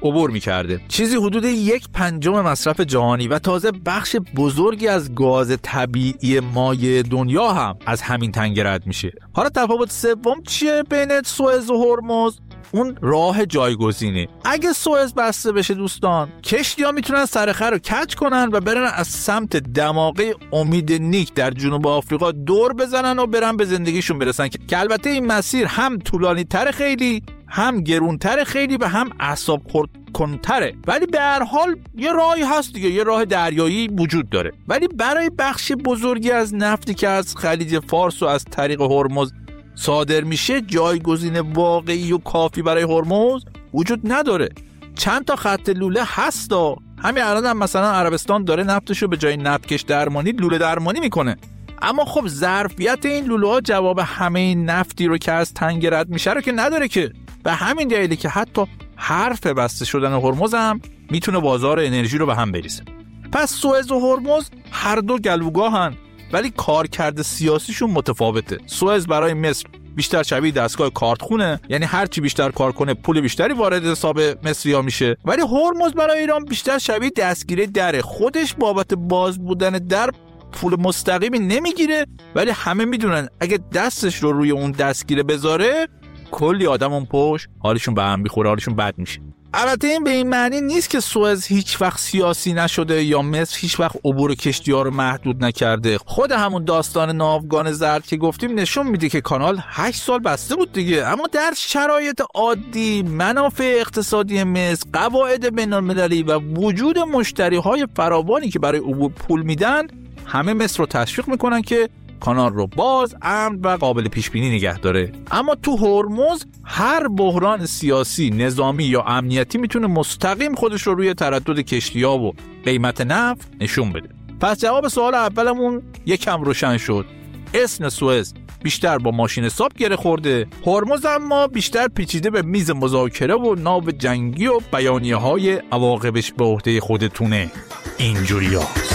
عبور می‌کرده. چیزی حدود 1/5 مصرف جهانی و تازه بخش بزرگی از گاز طبیعی مایع دنیا هم از همین تنگه رد میشه. حالا تفاوت سوم چیه بین سوئز و هرمز؟ اون راه جایگزینه. اگه سوئز بسته بشه دوستان، کشتی‌ها میتونن سرخر رو کج کنن و برن از سمت دماغه امید نیک در جنوب آفریقا دور بزنن و برن به زندگیشون برسن که البته این مسیر هم طولانی تر خیلی، هم گرونتر خیلی و هم اعصاب خورد کنتره، ولی به هر حال یه راهی هست دیگه، یه راه دریایی وجود داره. ولی برای بخش بزرگی از نفتی که از خلیج فارس و از طریق هرمز صادر میشه جایگزین واقعی و کافی برای هرمز وجود نداره. چند تا خط لوله هستا، همین الان هم مثلا عربستان داره نفتشو به جای نفتکش درمانی لوله درمانی میکنه، اما خب ظرفیت این لوله ها جواب همه این نفتی رو که از تنگه رد میشه رو که نداره که. به همین دلیلی که حتی حرف بسته شدن هرمز هم میتونه بازار انرژی رو به هم بریزه. پس سوئز و هرمز هر دو گلوگاهن، ولی کارکرد سیاسیشون متفاوته. سوئز برای مصر بیشتر شبیه دستگاه کارتخونه، یعنی هر چی بیشتر کار کنه پول بیشتری وارد حساب مصری‌ها میشه، ولی هرمز برای ایران بیشتر شبیه دستگیره دره. خودش بابت باز بودن در پول مستقیمی نمیگیره، ولی همه میدونن اگه دستش رو روی اون دستگیره بذاره کلی آدم اون پشت حالشون به هم میخوره، حالشون بد میشه. البته این به این معنی نیست که سوئز هیچ وقت سیاسی نشده یا مصر هیچ وقت عبور کشتی‌ها رو محدود نکرده. خود همون داستان ناوگان زرد که گفتیم نشون میده که کانال 8 سال بسته بود دیگه، اما در شرایط عادی منافع اقتصادی مصر، قواعد بین‌المللی و وجود مشتری‌های فراوانی که برای عبور پول میدن، همه مصر رو تشویق میکنن که کانال رو باز، امن و قابل پیش بینی نگه داره. اما تو هرمز هر بحران سیاسی، نظامی یا امنیتی میتونه مستقیم خودش رو روی تردد کشتی‌ها و قیمت نفت نشون بده. پس جواب سوال اولمون یکم روشن شد. اسم سوئز بیشتر با ماشین حساب گره خورده، هرمز اما بیشتر پیچیده به میز مذاکره و ناو جنگی و بیانیه‌های عواقبش به عهده خودتونه. اینجوریه.